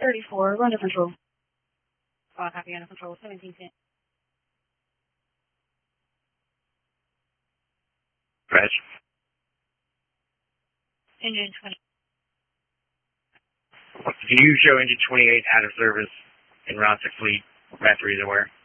34, run to control. Copy, under control, 1710. Reg. Engine 20. Do you show engine 28 out of service in route to fleet? Batteries aware.